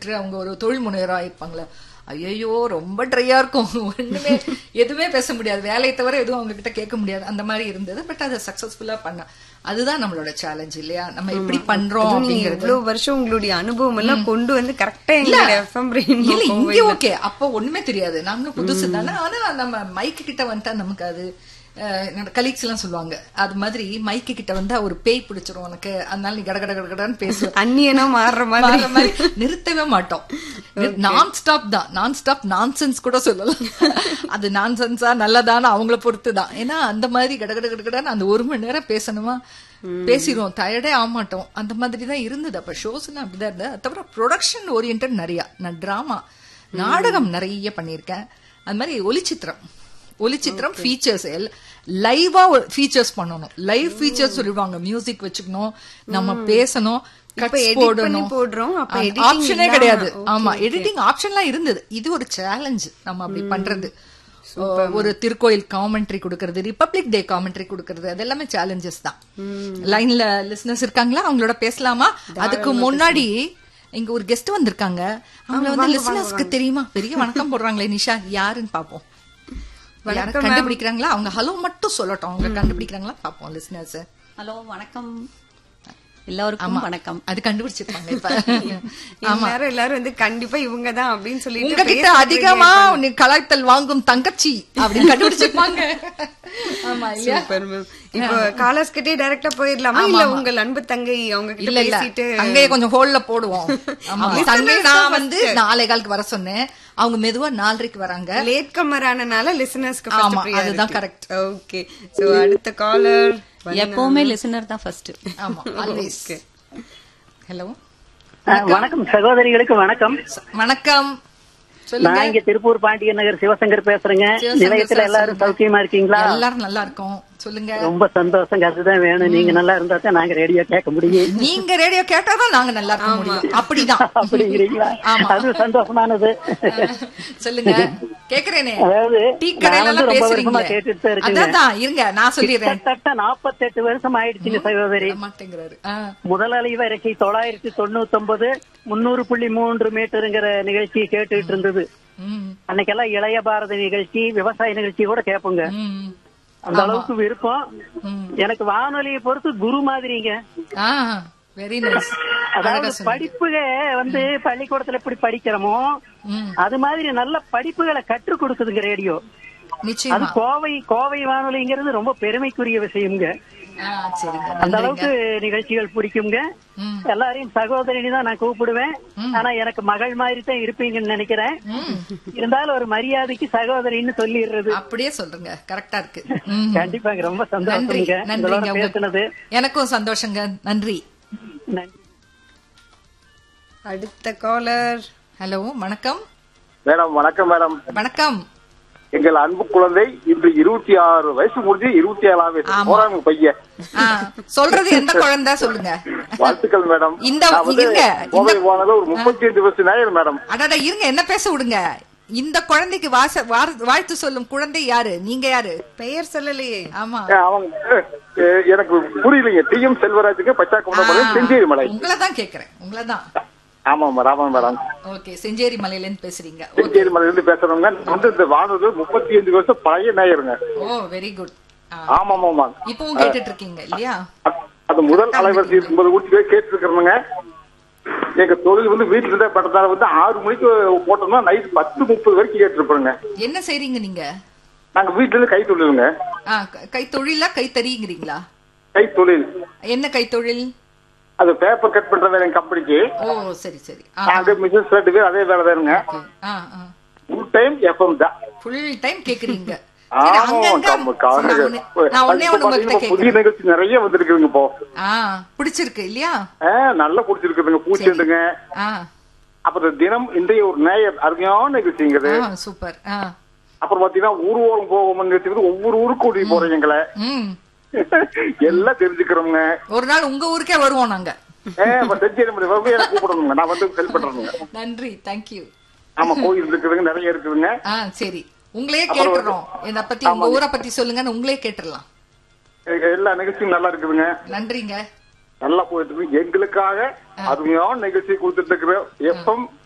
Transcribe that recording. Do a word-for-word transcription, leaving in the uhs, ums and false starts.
பெற்று அவங்க ஒரு தொழில் முனைவரா இருப்பாங்களே, ஐயோ ரொம்ப ட்ரையா இருக்கும், ஒண்ணுமே எதுவுமே பேச முடியாது, வேலையை தவிர எதுவும் அவங்க கிட்ட கேட்க முடியாது, அந்த மாதிரி இருந்தது. பட் அதை சக்சஸ்ஃபுல்லா பண்ண, அதுதான் நம்மளோட சேலஞ்ச் இல்லையா, நம்ம எப்படி பண்றோம் அப்படிங்கிறது. இவ்வளவு வருஷம் உங்களுடைய அனுபவம் எல்லாம் கொண்டு வந்து கரெக்டா இங்க ஓகே. அப்ப ஒண்ணுமே தெரியாது, நம்மளும் புதுசு தானே. ஆனா நம்ம மைக்கு கிட்ட வந்துட்டா நமக்கு அது கலீக்ஸ் எல்லாம் சொல்லுவாங்க, அது மாதிரி மைக்கு கிட்ட வந்தா ஒரு பேய் பிடிச்சிரும் உனக்கு, அதனால நீ கட கட கடன்னு பேசுவோம், அந்நியனா மாறுற மாதிரி நிறுத்தவே மாட்டோம். நான் ஸ்டாப் தான், நான் ஸ்டாப் நான்சென்ஸ் கூட சொல்லலாம். அது நான்சென்ஸா நல்லதான அவங்கள பொறுத்துதான். ஏன்னா அந்த மாதிரி கட கட கடன்னு அந்த ஒரு மணி நேரம் பேசணுமா, பேசிடுவோம், டயர்டே ஆக மாட்டோம். அந்த மாதிரி தான் இருந்தது அப்ப. ஷோஸ்னா அப்படிதான் இருந்தது. தவிர ப்ரொடக்ஷன் ஓரியன்ட் நிறைய, நான் டிராமா நாடகம் நிறைய பண்ணிருக்கேன். அது மாதிரி ஒளிச்சித்திரம் ஒளிச்சித்திரம் ஃபீச்சர்ஸ் லைவா ஃபீச்சர்ஸ் பண்ணணும். லைவ் ஃபீச்சர்ஸ் சொல்லிடுவாங்க, மியூசிக் வச்சுக்கணும், நம்ம பேசணும், போடுறோம், ஆப்ஷனே கிடையாது. ஆமா, எடிட்டிங் ஆப்ஷன்லாம் இருந்தது. இது ஒரு சேலஞ்ச் நம்ம அப்படி பண்றது. ஒரு திருக்கோயில் காமெண்ட்ரி கொடுக்கறது, ரிபப்ளிக் டே காமெண்ட்ரி கொடுக்கறது, அது எல்லாமே சேலஞ்சஸ் தான். லைன்ல லிசனர்ஸ் இருக்காங்களா, அவங்களோட பேசலாமா? அதுக்கு முன்னாடி இங்க ஒரு கெஸ்ட் வந்திருக்காங்க, அவங்கள வந்து லிசனர்ஸ்க்கு தெரியுமா, பெரிய வணக்கம் போடுறாங்களே நிஷா, யாருன்னு பாப்போம். கண்டுபிடிக்கிறாங்களா? அவங்க ஹலோ மட்டும் சொல்லட்டும், அவங்க கண்டுபிடிக்கிறாங்களா பாப்போம் லிசனர்ஸ். ஹலோ வணக்கம் எல்லாருக்கும் வணக்கம். அது கண்டுபிடிச்சிருப்பாங்க இப்ப. எல்லாரும் எல்லாரும் வந்து கண்டிப்பா இவங்கதான் அப்படின்னு சொல்லி உங்ககிட்ட அதிகமா கலாய்த்தல் வாங்கும் தங்கச்சி அப்படின்னு கண்டுபிடிச்சிருப்பாங்க. ஆமா இல்லையா? இப்போ காலர்ஸ் கிட்டே டைரக்டா போயிடலாமா, இல்ல உங்கள் அன்பு தங்கை அவங்க கிட்ட பேசிட்டு தங்கையை கொஞ்சம் ஹோல்ல போடுவோம். தங்கை நான் வந்து நாளை காலுக்கு வர சொன்னேன், அவங்க மெதுவா நாலரைக்கு வராங்க. லேட் கமர் ஆனனால லிசனர்ஸ்க்கு ஆமா, அதுதான் கரெக்ட். ஓகே, சோ அடுத்த காலர். எப்பவுமே லிசனர் தான் ஃபர்ஸ்ட். ஆமா, ஆல்வேஸ். ஹலோ, வணக்கம் சகோதரிகளுக்கு வணக்கம். வணக்கம், நான் இங்க திருப்பூர் பாண்டியன் நகர் சிவசங்கர் பேசுறேங்க. நிலையத்துல எல்லாரும் சௌக்கியமா இருக்கீங்களா? எல்லாரும் நல்லா இருக்கோம், சொல்லுங்க. ரொம்ப சந்தோஷம், அதுதான் வேணும். நீங்க நல்லா இருந்தா தான் நாங்க ரேடியோ கேட்க முடியும். நீங்க ரேடியோ கேட்டாதான் நாங்க நல்லா இருக்க முடியும். அப்படிதான். அப்படிங்கிறீங்களா? அது சந்தோஷமானது. சொல்லுங்க, கேக்குறேனே. அதாவது டீ கடையில எல்லாம் பேசுறீங்க, கேட்டுட்டு இருக்கேன். அதான் இருங்க நான் சொல்லிடுறேன். கிட்டத்தட்ட நாற்பத்தி எட்டு வருஷம் ஆயிடுச்சுங்க சகோதரி. மாட்டேங்கிறாரு. முதல் அலைவரிசை தொள்ளாயிரத்தி தொண்ணூத்தி ஒன்பது முன்னூறு புள்ளி மூன்று மீட்டருங்கிற நிகழ்ச்சி கேட்டுட்டு இருந்தது. அன்னைக்கெல்லாம் இளைய பாரத நிகழ்ச்சி, விவசாய நிகழ்ச்சி கூட கேட்போங்க. அந்த அளவுக்கு விருப்பம். எனக்கு வானொலியை பொறுத்து குரு மாதிரிங்க. Very nice. அதாவது படிப்புக வந்து பள்ளிக்கூடத்துல எப்படி படிக்கிறோமோ அது மாதிரி நல்ல படிப்புகளை கற்றுக் கொடுக்குதுங்க ரேடியோ. அது கோவை கோவை வானொலிங்கிறது ரொம்ப பெருமைக்குரிய விஷயம்ங்க. அந்த அளவுக்கு நிகழ்ச்சிகள் பிடிக்குங்க. எல்லாரையும் சகோதரினி தான் நான் கூப்பிடுவேன். ஆனா எனக்கு மகள் மாதிரி தான் இருப்பீங்கன்னு நினைக்கிறேன். இருந்தாலும் ஒரு மரியாதைக்கு சகோதரின்னு சொல்லிடுறது. அப்படியே சொல்றேங்க, கரெக்டா இருக்கு. கண்டிப்பாங்க, ரொம்ப சந்தோஷம்ங்க பேசுனது. எனக்கும் சந்தோஷங்க, நன்றி. அடுத்த காலர். ஹலோ, வணக்கம் மேடம். வணக்கம் மேடம். வணக்கம். எங்கள் அன்பு குழந்தை இன்று இருபத்தி ஆறு வயசு முடிஞ்சு இருபத்தி ஏழாம் வயசு போறாங்க பையன். சொல்றது எந்த குழந்தை சொல்லுங்க. வாழ்த்துக்கள் மேடம். இந்த ஒரு முப்பத்தி ஐந்து வருஷம் நேரம் மேடம். அடடா இருங்க, என்ன பேச விடுங்க. இந்த குழந்தைக்கு வாழ்த்து சொல்லும் குழந்தை யாரு? நீங்க யாரு? பெயர் சொல்லலையே. ஆமா, அவங்க எனக்கு புரியலைங்க. டி எம் செல்வராஜுக்கு பச்சாக்குளம் செஞ்சேரி மலை. உங்களதான் கேக்குறேன், உங்களதான். ஆமா மேடம், ஆமா மேடம். ஓகே, செஞ்சேரி மலையில இருந்து பேசுறீங்க. செஞ்சேரி மலையில இருந்து பேசுறவங்க வந்து இந்த வானொலி முப்பத்தி ஐந்து வருஷம் பழைய நேயருங்க. ஓ, வெரி குட். ஆமா ஆமா, இப்பவும் கேட்டுட்டு இருக்கீங்க இல்லையா? அது முதல் அலைவரிசை இருக்கும்போது ஊட்டி கேட்டு இருக்கிறவங்க. எங்க தொழில் வந்து வீட்டுல இருந்தே பட்டதால வந்து ஆறு மணிக்கு போட்டோம்னா நைட் பத்து முப்பது வரைக்கும் கேட்டுருப்பாங்க. என்ன செய்றீங்க நீங்க? நாங்க வீட்டுல இருந்து கை தொழிலுங்க. கை தொழிலா கை தறிங்கிறீங்களா? கை தொழில். என்ன கை தொழில்? அது பேப்பர் கட் பண்ற வேலை எங்க கம்பெனிக்கு. ஓ சரி சரி. அதே மிஷின் ரெண்டு பேர் அதே வேலை தானுங்க. ஃபுல் டைம் எஃப்எம் தான். ஃபுல் டைம் கேக்குறீங்க. புதிய நிகழ்ச்சி நிறைய வந்திருக்குங்க இப்போ. பிடிச்சிருக்கு இல்லையா? நல்லா பிடிச்சிருக்குதுங்க. பூச்செண்டுங்க, அப்புறம் தினம் இன்றைய ஒரு நேயர் அருமையான நிகழ்ச்சிங்கிறது. சூப்பர். அப்புறம் பாத்தீங்கன்னா ஊர்வலம் போவோம் நிகழ்ச்சி, ஒவ்வொரு ஊருக்கு கூட்டி போறோம் எங்களை. எல்லாம் தெரிஞ்சுக்கிறோங்க. ஒரு நாள் உங்க ஊருக்கே வருவோம் நாங்க. கூப்பிடணுங்க, நான் வந்து ஹெல்ப் பண்றேங்க. நன்றி, தேங்க்யூ. ஆமா, கோயில் இருக்குதுங்க, நிறைய இருக்குதுங்க. சரி, உங்களையே கேட்டுறோம். என்ன பத்தி, உங்க ஊரை பத்தி சொல்லுங்க, உங்களே கேட்டுடலாம். எல்லா நிகழ்ச்சியும் நல்லா இருக்குதுங்க. நன்றிங்க. நல்லா போயிட்டு இருக்கு. எங்களுக்காக அருமையான நிகழ்ச்சி கொடுத்துட்டு இருக்கிற எஃப்எம்